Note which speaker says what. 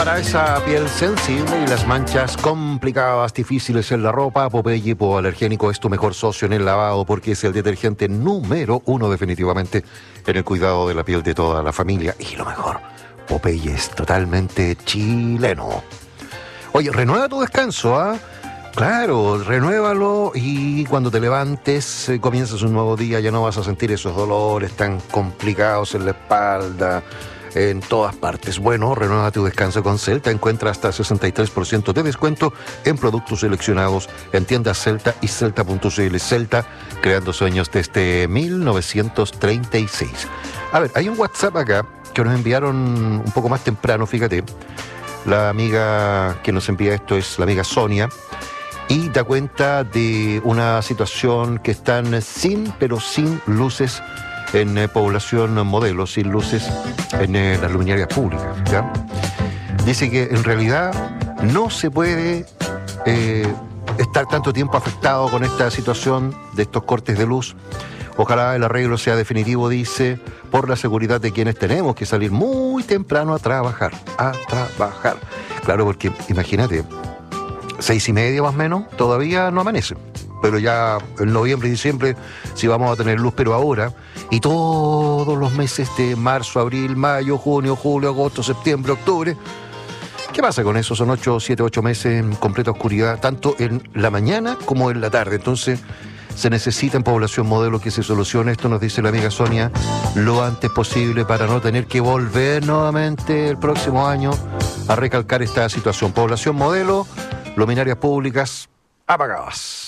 Speaker 1: Para esa piel sensible y las manchas complicadas, difíciles en la ropa, Popeye Hipoalergénico es tu mejor socio en el lavado porque es el detergente número uno definitivamente en el cuidado de la piel de toda la familia. Y lo mejor, Popeye es totalmente chileno. Oye, renueva tu descanso, ¿ah? Claro, renuévalo y cuando te levantes, comienzas un nuevo día, ya no vas a sentir esos dolores tan complicados en la espalda, en todas partes. Bueno, renueva tu descanso con Celta. Encuentra hasta 63% de descuento en productos seleccionados en tiendas Celta y Celta.cl. Celta, creando sueños desde 1936. A ver, hay un WhatsApp acá que nos enviaron un poco más temprano, fíjate. La amiga que nos envía esto es la amiga Sonia. Y da cuenta de una situación que están sin luces en población modelo, sin luces en las luminarias públicas, ¿ya? Dice que en realidad no se puede estar tanto tiempo afectado con esta situación de estos cortes de luz. Ojalá el arreglo sea definitivo, dice, por la seguridad de quienes tenemos que salir muy temprano a trabajar. Claro, porque imagínate, 6:30 más o menos, todavía no amanece. Pero ya en noviembre y diciembre sí vamos a tener luz, pero ahora, y todos los meses de marzo, abril, mayo, junio, julio, agosto, septiembre, octubre, ¿qué pasa con eso? Son 8 meses en completa oscuridad, tanto en la mañana como en la tarde. Entonces se necesita en población modelo que se solucione esto, nos dice la amiga Sonia, lo antes posible para no tener que volver nuevamente el próximo año a recalcar esta situación. Población modelo, luminarias públicas apagadas.